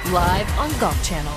live on Golf Channel.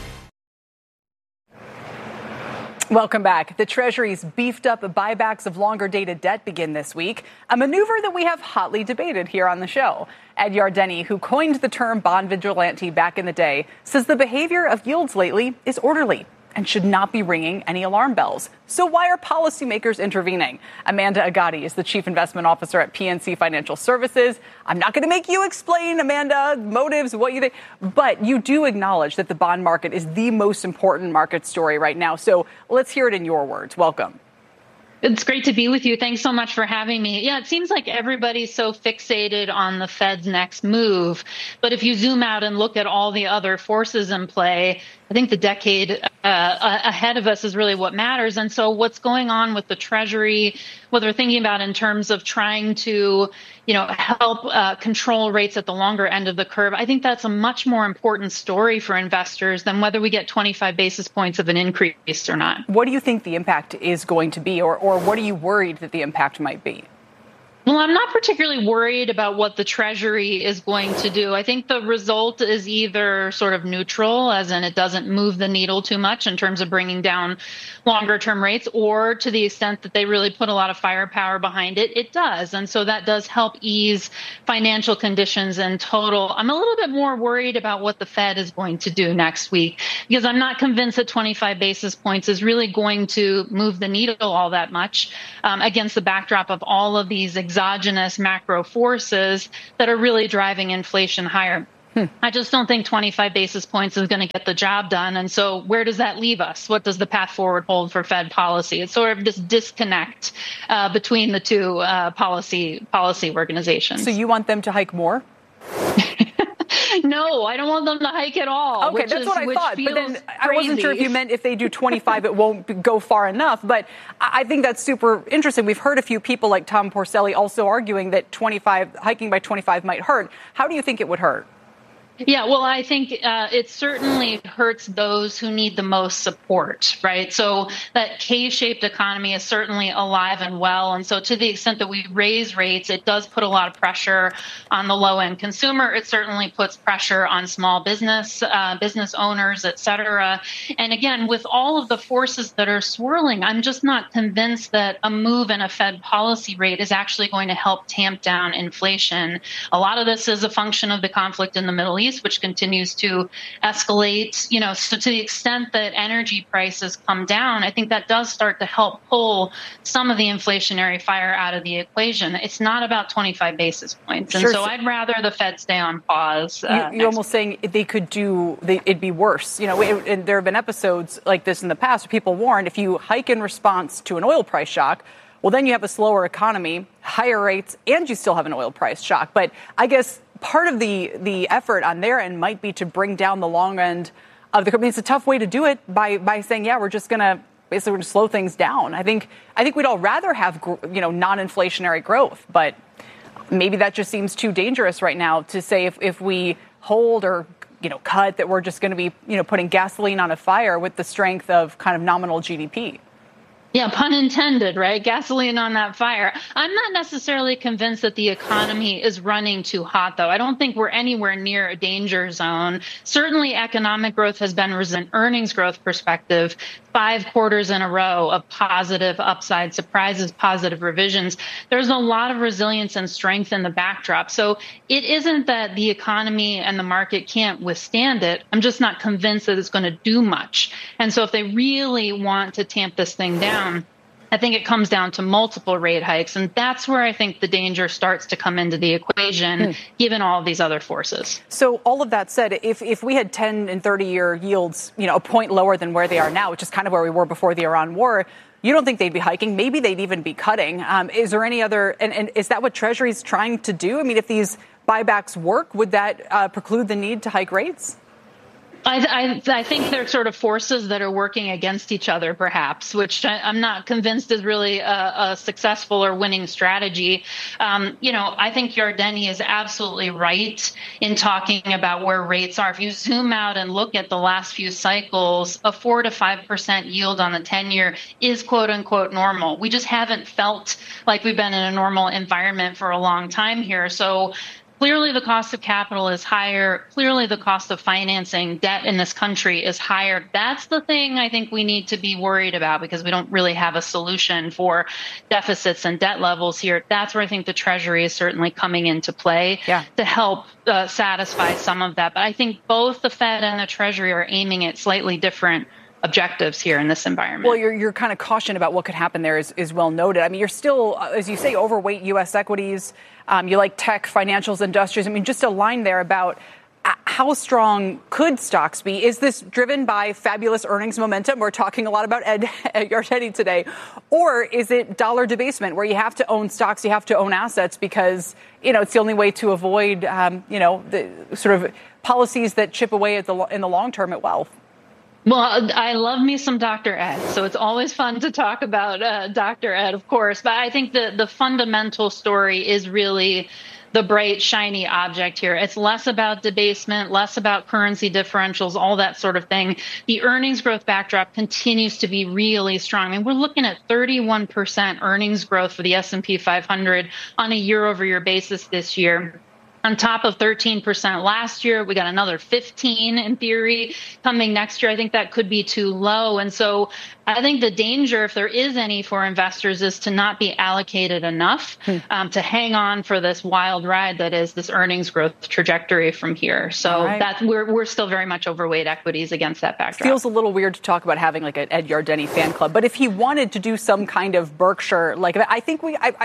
Welcome back. The Treasury's beefed up buybacks of longer-dated debt begin this week, a maneuver that we have hotly debated here on the show. Ed Yardeni, who coined the term bond vigilante back in the day, says the behavior of yields lately is orderly and should not be ringing any alarm bells. So why are policymakers intervening? Amanda Agati is the Chief Investment Officer at PNC Financial Services. I'm not going to make you explain, Amanda, motives, what you think, but you do acknowledge that the bond market is the most important market story right now. So let's hear it in your words. Welcome. It's great to be with you. Thanks so much for having me. Yeah, it seems like everybody's so fixated on the Fed's next move. But if you zoom out and look at all the other forces in play, I think the decade ahead of us is really what matters. And so what's going on with the Treasury, what they're thinking about in terms of trying to, help control rates at the longer end of the curve, I think that's a much more important story for investors than whether we get 25 basis points of an increase or not. What do you think the impact is going to be, or what are you worried that the impact might be? Well, I'm not particularly worried about what the Treasury is going to do. I think the result is either sort of neutral, as in it doesn't move the needle too much in terms of bringing down longer term rates, or to the extent that they really put a lot of firepower behind it, it does. And so that does help ease financial conditions in total. I'm a little bit more worried about what the Fed is going to do next week, because I'm not convinced that 25 basis points is really going to move the needle all that much against the backdrop of all of these exogenous macro forces that are really driving inflation higher. I just don't think 25 basis points is going to get the job done. And so where does that leave us? What does the path forward hold for Fed policy? It's sort of this disconnect between the two policy organizations. So you want them to hike more? No, I don't want them to hike at all. Okay, that's what I thought. But then I wasn't sure if you meant if they do 25, it won't go far enough. But I think that's super interesting. We've heard a few people like Tom Porcelli also arguing that hiking by 25 might hurt. How do you think it would hurt? Yeah, well, I think it certainly hurts those who need the most support, right? So that K-shaped economy is certainly alive and well. And so to the extent that we raise rates, it does put a lot of pressure on the low-end consumer. It certainly puts pressure on small business owners, et cetera. And again, with all of the forces that are swirling, I'm just not convinced that a move in a Fed policy rate is actually going to help tamp down inflation. A lot of this is a function of the conflict in the Middle East, which continues to escalate. So to the extent that energy prices come down, I think that does start to help pull some of the inflationary fire out of the equation. It's not about 25 basis points. And sure. So I'd rather the Fed stay on pause. You're almost saying it'd be worse. And there have been episodes like this in the past where people warned if you hike in response to an oil price shock, well, then you have a slower economy, higher rates, and you still have an oil price shock. But I guess part of the effort on their end might be to bring down the long end of the curve. I mean, it's a tough way to do it by saying, yeah, we're just going to basically slow things down. I think we'd all rather have, non-inflationary growth, but maybe that just seems too dangerous right now to say if we hold or, cut that we're just going to be, putting gasoline on a fire with the strength of kind of nominal GDP. Yeah, pun intended, right? Gasoline on that fire. I'm not necessarily convinced that the economy is running too hot, though. I don't think we're anywhere near a danger zone. Certainly, economic growth has been an earnings growth perspective, 5 quarters in a row of positive upside surprises, positive revisions. There's a lot of resilience and strength in the backdrop. So it isn't that the economy and the market can't withstand it. I'm just not convinced that it's going to do much. And so if they really want to tamp this thing down, I think it comes down to multiple rate hikes. And that's where I think the danger starts to come into the equation, given all of these other forces. So all of that said, if we had 10 and 30-year yields, a point lower than where they are now, which is kind of where we were before the Iran war, you don't think they'd be hiking? Maybe they'd even be cutting. Is there any other, and is that what Treasury's trying to do? I mean, if these buybacks work, would that preclude the need to hike rates? I think they're sort of forces that are working against each other, perhaps, which I'm not convinced is really a successful or winning strategy. I think Yardeni is absolutely right in talking about where rates are. If you zoom out and look at the last few cycles, a 4 to 5% yield on the 10-year is quote unquote normal. We just haven't felt like we've been in a normal environment for a long time here. So Clearly, the cost of capital is higher. Clearly, the cost of financing debt in this country is higher. That's the thing I think we need to be worried about, because we don't really have a solution for deficits and debt levels here. That's where I think the Treasury is certainly coming into play to help satisfy some of that. But I think both the Fed and the Treasury are aiming at slightly different objectives here in this environment. Well, your kind of caution about what could happen there is well noted. I mean, you're still, as you say, overweight U.S. equities. You like tech, financials, industrials. I mean, just a line there about how strong could stocks be? Is this driven by fabulous earnings momentum? We're talking a lot about Ed Yardeni today. Or is it dollar debasement, where you have to own stocks, you have to own assets because, it's the only way to avoid, the sort of policies that chip away in the long term at wealth? Well, I love me some Dr. Ed, so it's always fun to talk about Dr. Ed, of course. But I think the fundamental story is really the bright, shiny object here. It's less about debasement, less about currency differentials, all that sort of thing. The earnings growth backdrop continues to be really strong. I mean, we're looking at 31% earnings growth for the S&P 500 on a year-over-year basis this year. On top of 13% last year, we got another 15 in theory coming next year. I think that could be too low. And so I think the danger, if there is any for investors, is to not be allocated enough to hang on for this wild ride that is this earnings growth trajectory from here. So that we're still very much overweight equities against that backdrop. Feels a little weird to talk about having like an Ed Yardeni fan club, but if he wanted to do some kind of Berkshire, like I think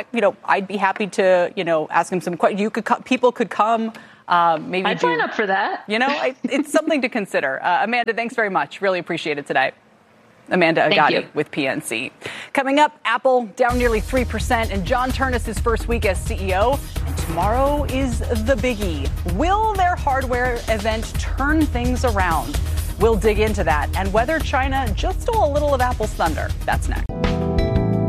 I'd be happy to ask him some questions. People could come. Maybe I'd sign up for that. It's something to consider. Amanda, thanks very much. Really appreciate it today. Amanda Agati with PNC. Coming up, Apple down nearly 3%, and John Ternus' first week as CEO. And tomorrow is the biggie. Will their hardware event turn things around? We'll dig into that and whether China just stole a little of Apple's thunder. That's next.